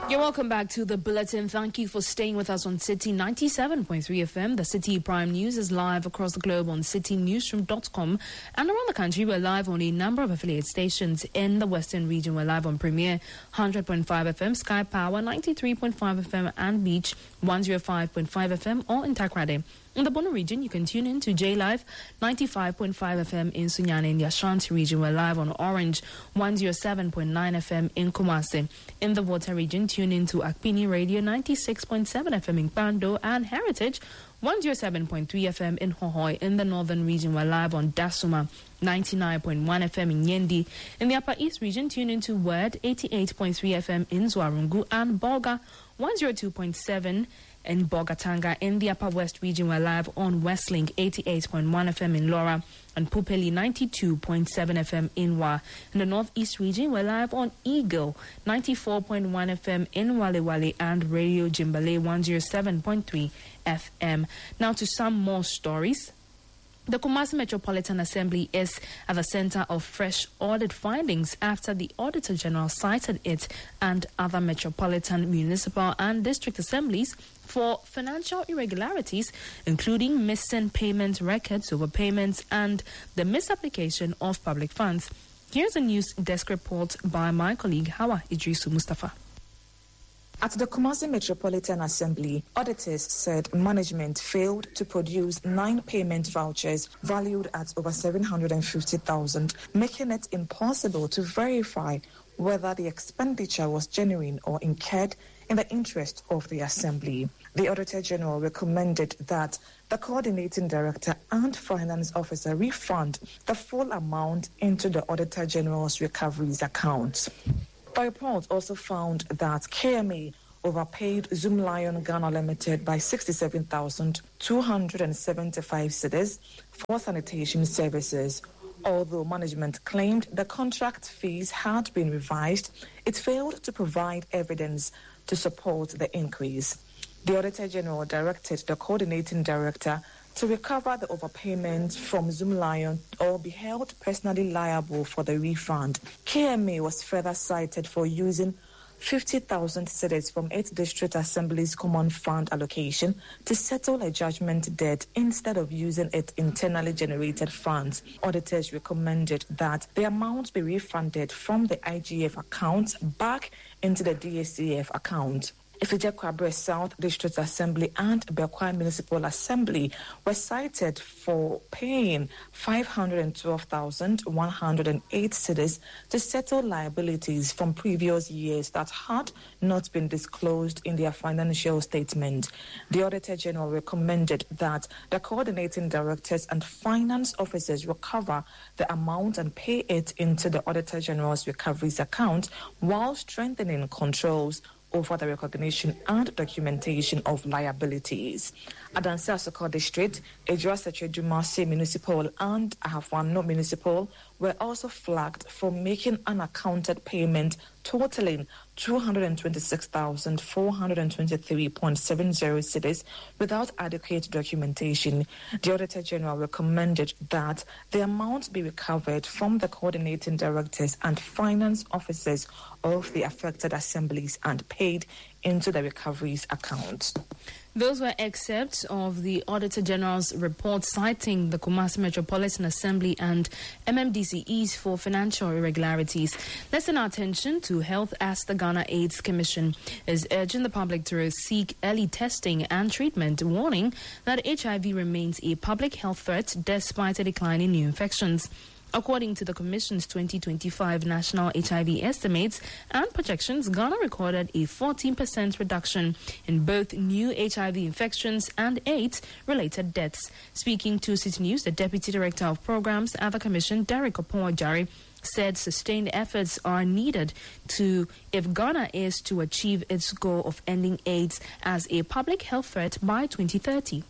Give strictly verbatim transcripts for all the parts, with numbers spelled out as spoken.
You're welcome back to the Bulletin. Thank you for staying with us on City ninety-seven point three F M. The City Prime News is live across the globe on city newsroom dot com. And around the country, we're live on a number of affiliate stations. In the Western region, we're live on Premier one hundred point five F M, Sky Power ninety-three point five F M, and Beach one oh five point five F M, or in Takrade. In the Bono region, you can tune in to J Live ninety-five point five F M in Sunyani. In the Ashanti region, we're live on Orange one oh seven point nine F M in Kumasi. In the Water region, tune in to Akpini Radio ninety-six point seven F M in Pando, and Heritage one oh seven point three F M in Hohoi. In the Northern region, we're live on Dasuma ninety-nine point one F M in Yendi. In the Upper East region, tune in to Word eighty-eight point three F M in Zwarungu, and Bolga one oh two point seven in Bogatanga. In the Upper West region, we're live on Westlink eighty-eight point one F M in Laura, and Pupeli ninety-two point seven F M in Wa. In the Northeast region, we're live on Eagle ninety-four point one F M in Wale Wale, and Radio Jimbale one oh seven point three F M. Now to some more stories. The Kumasi Metropolitan Assembly is at the center of fresh audit findings after the Auditor General cited it and other metropolitan, municipal and district assemblies for financial irregularities, including missing payment records, overpayments, and the misapplication of public funds. Here's a news desk report by my colleague Hawa Idrisu Mustafa. At the Kumasi Metropolitan Assembly, auditors said management failed to produce nine payment vouchers valued at over seven hundred fifty thousand, making it impossible to verify whether the expenditure was genuine or incurred in the interest of the Assembly. The Auditor General recommended that the Coordinating Director and Finance Officer refund the full amount into the Auditor General's recoveries account. The report also found that K M A overpaid Zoom Lion Ghana Limited by sixty-seven thousand two hundred seventy-five cedis for sanitation services. Although management claimed the contract fees had been revised, it failed to provide evidence to support the increase. The Auditor General directed the Coordinating Director to recover the overpayment from Zoom Lion or be held personally liable for the refund. K M A was further cited for using fifty thousand cedis from its district assembly's common fund allocation to settle a judgment debt instead of using its internally generated funds. Auditors recommended that the amount be refunded from the I G F account back into the D A C F account. Ifejakwabere South District Assembly and Bekwai Municipal Assembly were cited for paying five hundred twelve thousand one hundred eight cedis to settle liabilities from previous years that had not been disclosed in their financial statement. The Auditor General recommended that the coordinating directors and finance officers recover the amount and pay it into the Auditor General's recoveries account while strengthening controls over the recognition and documentation of liabilities. Adansi Asoko District, Ejura Sechedumasi Municipal and Ahafwano Municipal were also flagged for making unaccounted payment totaling two hundred twenty-six thousand four hundred twenty-three point seven zero cedis without adequate documentation. The Auditor General recommended that the amount be recovered from the coordinating directors and finance officers of the affected assemblies and paid into the recoveries account. Those were excerpts of the Auditor General's report citing the Kumasi Metropolitan Assembly and M M D C Es for financial irregularities. Let's turn our attention to health as the Ghana AIDS Commission is urging the public to seek early testing and treatment, warning that H I V remains a public health threat despite a decline in new infections. According to the Commission's twenty twenty-five National H I V Estimates and Projections, Ghana recorded a fourteen percent reduction in both new H I V infections and AIDS-related deaths. Speaking to City News, the Deputy Director of Programs at the Commission, Derek Opon-Ajari, said sustained efforts are needed to if Ghana is to achieve its goal of ending AIDS as a public health threat by twenty thirty.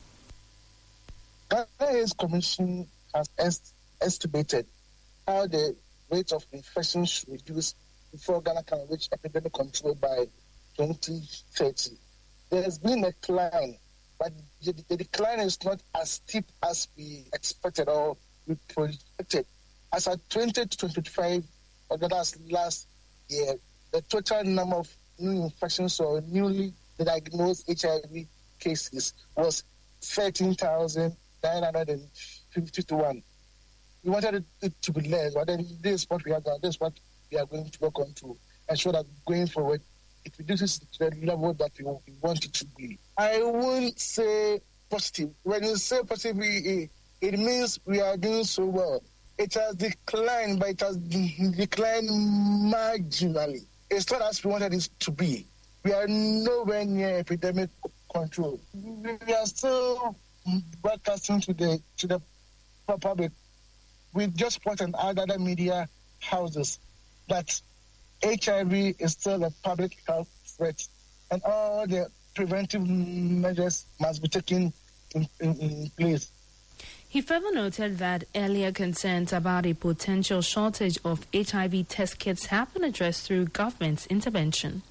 Ghana AIDS Commission has est- estimated how the rate of infection should reduce before Ghana can reach epidemic control by twenty thirty. There has been a decline, but the, the decline is not as steep as we expected or we projected. As at twenty twenty-five, or Ghana's last year, the total number of new infections or newly diagnosed H I V cases was thirteen thousand nine hundred fifty-one. We wanted it to be less, but then this is what we have done. This is what we are going to work on to ensure that going forward, it reduces to the level that we want it to be. I won't say positive. When you say positive, it means we are doing so well. It has declined, but it has declined marginally. It's not as we wanted it to be. We are nowhere near epidemic control. We are still broadcasting to the to the public. We just put in other media houses that H I V is still a public health threat, and all the preventive measures must be taken in, in, in place. He further noted that earlier concerns about a potential shortage of H I V test kits have been addressed through government's intervention.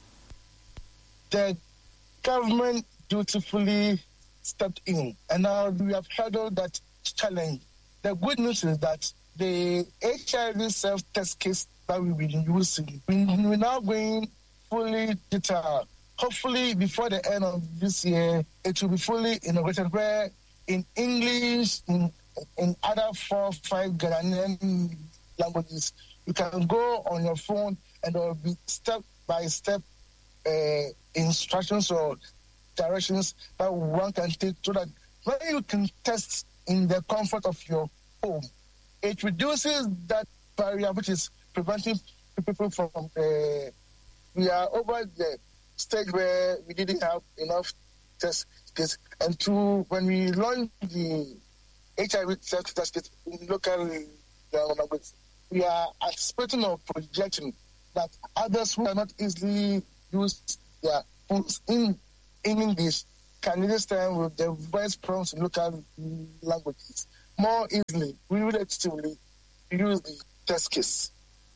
The government dutifully stepped in, and now we have handled that challenge. The good news is that the H I V self-test kits that we've been using, we're now going fully digital. Hopefully, before the end of this year, it will be fully integrated where in English, in, in other four, five Ghanaian languages, you can go on your phone and there will be step-by-step uh, instructions or directions that one can take so that when you can test in the comfort of your home, it reduces that barrier which is preventing people from, uh, we are over the stage where we didn't have enough test kits. And to, when we launched the H I V self-test kit in local language, we are anticipating or projecting that others who cannot easily use their phones in, in English can understand with the voice prompts in local languages more easily, relatively use the test kits.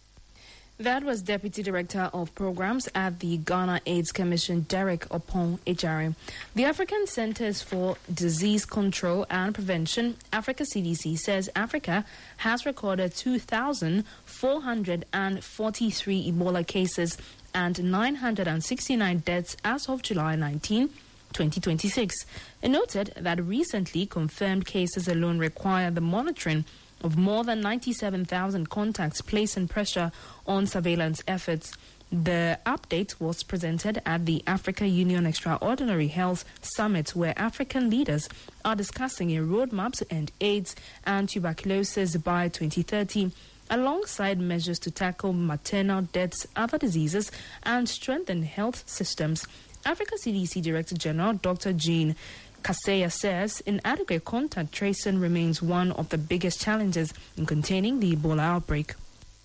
That was Deputy Director of Programs at the Ghana AIDS Commission, Derek Opon Ejare. The African Centers for Disease Control and Prevention, Africa C D C, says Africa has recorded two thousand four hundred forty-three Ebola cases and nine hundred sixty-nine deaths as of July nineteenth, twenty twenty-six. It noted that recently confirmed cases alone require the monitoring of more than ninety-seven thousand contacts, placing pressure on surveillance efforts. The update was presented at the Africa Union Extraordinary Health Summit, where African leaders are discussing a roadmap to end AIDS and tuberculosis by twenty thirty, alongside measures to tackle maternal deaths, other diseases, and strengthen health systems. Africa C D C Director General Doctor Jean Kaseya says inadequate contact tracing remains one of the biggest challenges in containing the Ebola outbreak.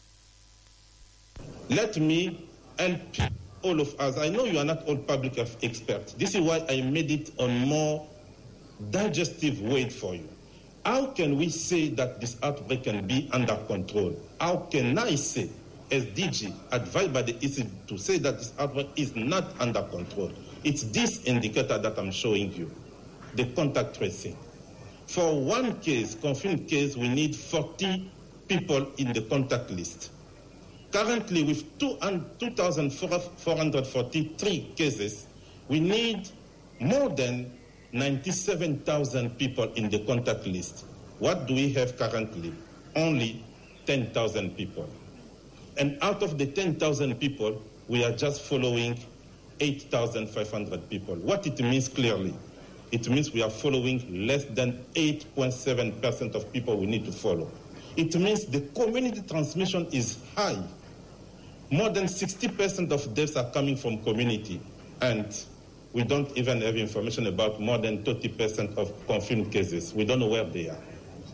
Let me help all of us. I know you are not all public health experts. This is why I made it a more digestive way for you. How can we say that this outbreak can be under control? How can I say, as D G, advised by the E C D, to say that this outbreak is not under control? It's this indicator that I'm showing you. The contact tracing. For one case, confirmed case, we need forty people in the contact list. Currently, with two thousand four hundred forty-three cases, we need more than ninety-seven thousand people in the contact list. What do we have currently? Only ten thousand people. And out of the ten thousand people, we are just following eight thousand five hundred people. What it means clearly, it means we are following less than eight point seven percent of people we need to follow. It means the community transmission is high. More than sixty percent of deaths are coming from community, and we don't even have information about more than thirty percent of confirmed cases. We don't know where they are.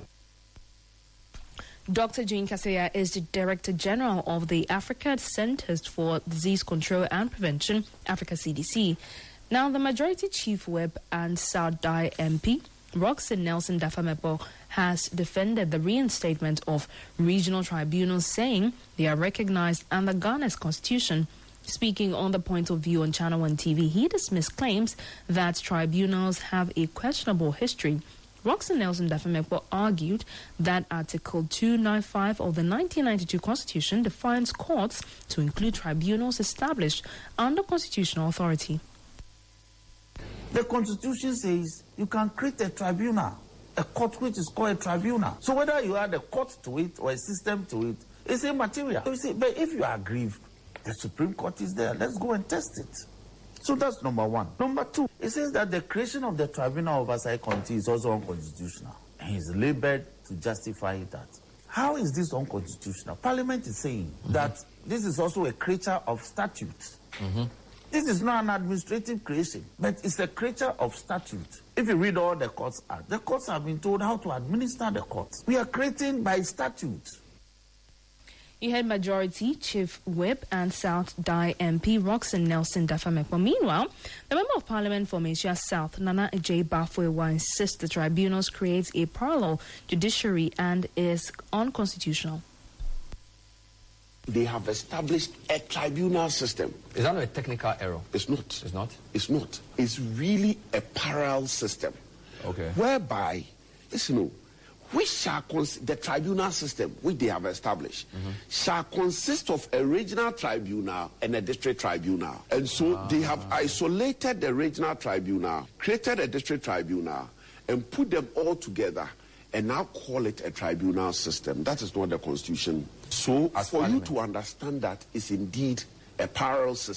Doctor Jean Kaseya is the Director General of the Africa Centers for Disease Control and Prevention, Africa C D C. Now, the Majority Chief Whip and South Dai M P, Roxanne Nelson Dafamepo, has defended the reinstatement of regional tribunals, saying they are recognized under Ghana's constitution. Speaking on the point of view on Channel one T V, he dismissed claims that tribunals have a questionable history. Roxanne Nelson Dafemekpo argued that Article two ninety-five of the nineteen ninety-two Constitution defines courts to include tribunals established under constitutional authority. The Constitution says you can create a tribunal, a court which is called a tribunal. So whether you add a court to it or a system to it, it's immaterial. So you see, but if you are aggrieved, the Supreme Court is there. Let's go and test it. So that's number one. Number two, it says that the creation of the Tribunal Oversight Committee is also unconstitutional. And he's labored to justify that. How is this unconstitutional? Parliament is saying mm-hmm. that this is also a creature of statute. Mm-hmm. This is not an administrative creation, but it's a creature of statute. If you read all the courts act, the courts have been told how to administer the courts. We are creating by statute. You had Majority Chief Whip and South Dai M P Roxanne Nelson Dafemekpo. Meanwhile, the Member of Parliament for Malaysia South, Nana J. Bafwewa, insists the tribunals creates a parallel judiciary and is unconstitutional. They have established a tribunal system. Is that not a technical error? It's not. It's not? It's not. It's really a parallel system. Okay. Whereby, listen, no, which shall cons- the tribunal system which they have established mm-hmm. shall consist of a regional tribunal and a district tribunal. And so ah. they have isolated the regional tribunal, created a district tribunal, and put them all together and now call it a tribunal system. That is not the Constitution. So As for Parliament. You to understand that is indeed a parallel system.